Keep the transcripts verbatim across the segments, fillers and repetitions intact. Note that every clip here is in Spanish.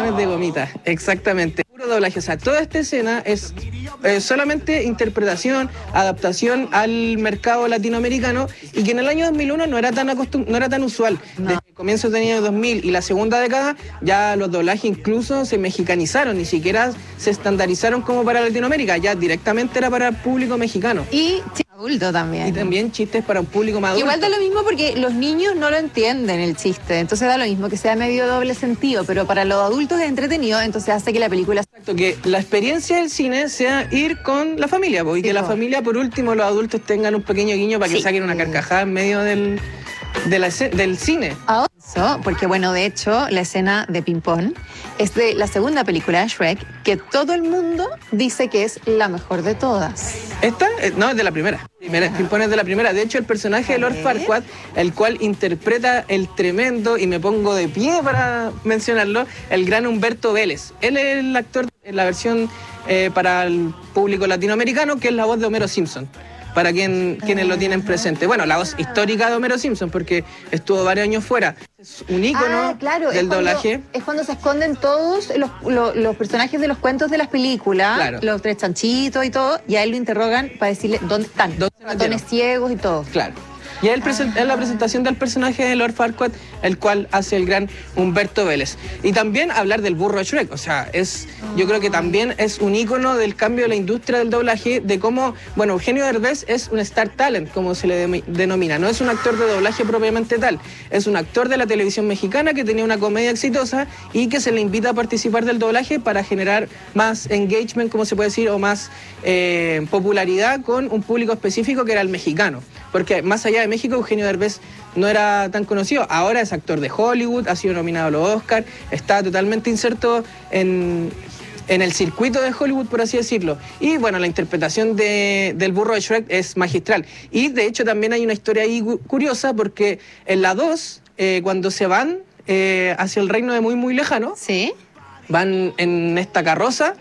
millones de gomitas, exactamente. Puro doblaje, o sea, toda esta escena es eh, solamente interpretación, adaptación al mercado latinoamericano, y que en el año dos mil uno no era tan acostum no era tan usual. No. Desde el comienzo del año dos mil y la segunda década, ya los doblajes incluso se mexicanizaron, ni siquiera se estandarizaron como para Latinoamérica, ya directamente era para el público mexicano. Y adulto también. Y también chistes para un público más adulto. Igual da lo mismo porque los niños no lo entienden el chiste, entonces da lo mismo que sea medio doble sentido, pero para los adultos es entretenido, entonces hace que la película... Exacto, que la experiencia del cine sea ir con la familia, po, y sí, que la familia, por último, los adultos tengan un pequeño guiño para que sí. saquen una carcajada en medio del, de la, del cine. Ahora, porque bueno, de hecho, la escena de ping-pong es de la segunda película de Shrek, que todo el mundo dice que es la mejor de todas. ¿Esta? No, es de la primera. primera ping-pong es de la primera. De hecho, el personaje de Lord Farquaad, el cual interpreta el tremendo, y me pongo de pie para mencionarlo, el gran Humberto Vélez. Él es el actor en la versión eh, para el público latinoamericano, que es la voz de Homero Simpson. Para quien, quienes lo tienen presente. Bueno, la voz histórica de Homero Simpson, porque estuvo varios años fuera. Es un ícono ah, claro, del es cuando, doblaje. Es cuando se esconden todos los, los, los personajes de los cuentos de las películas, claro. Los tres chanchitos y todo, y a él lo interrogan para decirle dónde están. ¿Dónde ratones ciegos y todo. Claro. Y es, el ah. es la presentación del personaje de Lord Farquaad, el cual hace el gran Humberto Vélez. Y también hablar del burro de Shrek, o sea, es, yo creo que también es un ícono del cambio de la industria del doblaje, de cómo, bueno, Eugenio Derbez es un star talent, como se le de, denomina, no es un actor de doblaje propiamente tal, es un actor de la televisión mexicana que tenía una comedia exitosa y que se le invita a participar del doblaje para generar más engagement, como se puede decir, o más eh, popularidad con un público específico que era el mexicano, porque más allá de México, Eugenio Derbez no era tan conocido. Ahora es actor de Hollywood, ha sido nominado a los Oscars, está totalmente inserto en, en el circuito de Hollywood, por así decirlo. Y bueno, la interpretación de, del burro de Shrek es magistral. Y de hecho también hay una historia ahí curiosa, porque en la dos, eh, cuando se van eh, hacia el reino de muy muy lejano, ¿sí? Van en esta carroza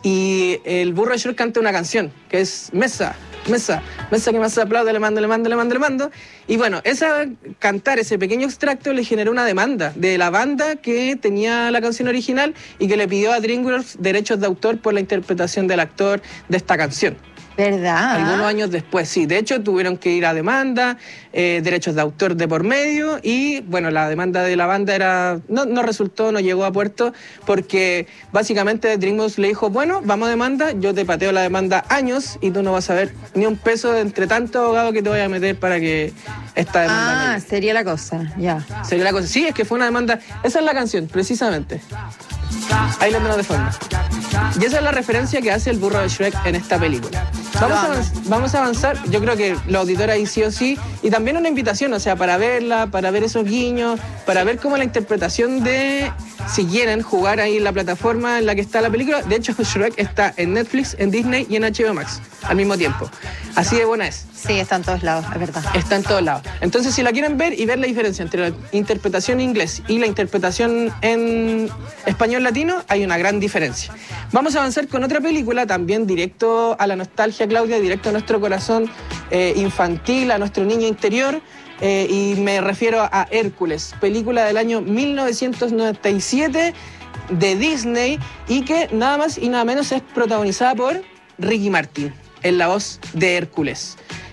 y el burro de Shrek canta una canción, que es Mesa. Mesa, mesa que más aplaude, le mando, le mando, le mando, le mando. Y bueno, esa, cantar ese pequeño extracto le generó una demanda de la banda que tenía la canción original y que le pidió a DreamWorks derechos de autor por la interpretación del actor de esta canción. ¿Verdad? Algunos años después, sí. De hecho, tuvieron que ir a demanda, eh, derechos de autor de por medio, y bueno, la demanda de la banda era no, no resultó, no llegó a puerto, porque básicamente DreamWorks le dijo, bueno, vamos a demanda, yo te pateo la demanda años y tú no vas a ver ni un peso entre tantos abogados que te voy a meter para que esta demanda... Ah, sería la cosa, ya. Sería la cosa. Sí, es que fue una demanda... Esa es la canción, precisamente. Ahí la tenemos de fondo. Y esa es la referencia que hace el burro de Shrek en esta película. Vamos a, vamos a avanzar, yo creo que los auditores ahí sí o sí, y también una invitación, o sea, para verla, para ver esos guiños, para ver cómo la interpretación de, si quieren, jugar ahí en la plataforma en la que está la película. De hecho, Shrek está en Netflix, en Disney y en H B O Max al mismo tiempo. Así de buena es. Sí, está en todos lados, es verdad. Está en todos lados. Entonces, si la quieren ver y ver la diferencia entre la interpretación en inglés y la interpretación en español latino, hay una gran diferencia. Vamos a avanzar con otra película, también directo a la nostalgia, Claudia, directo a nuestro corazón eh, infantil, a nuestro niño interior, eh, y me refiero a Hércules, película del año mil novecientos noventa y siete de Disney, y que nada más y nada menos es protagonizada por Ricky Martin, en la voz de Hércules.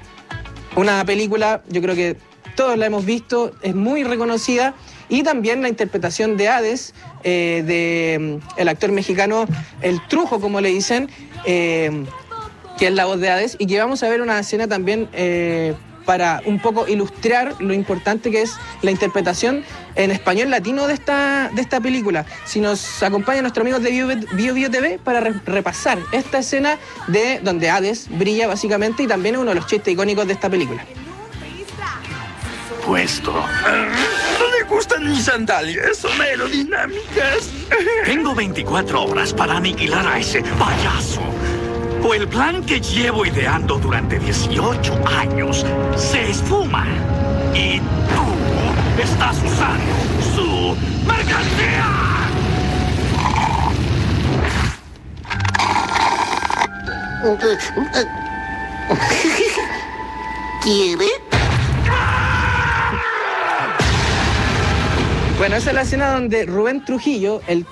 Una película, yo creo que todos la hemos visto, es muy reconocida, y también la interpretación de Hades, eh, de um, el actor mexicano El Trujo, como le dicen, eh, que es la voz de Hades, y que vamos a ver una escena también eh, para un poco ilustrar lo importante que es la interpretación en español latino de esta, de esta película. Si nos acompañan nuestros amigos de Bio Bio, Bio T V para re repasar esta escena de donde Hades brilla básicamente, y también es uno de los chistes icónicos de esta película. Puesto. No le gustan mis sandalias, son aerodinámicas. Tengo veinticuatro horas para aniquilar a ese payaso. O el plan que llevo ideando durante dieciocho años se esfuma. Y tú estás usando su mercancía. ¿Quiere? Bueno, esa es la escena donde Rubén Trujillo, el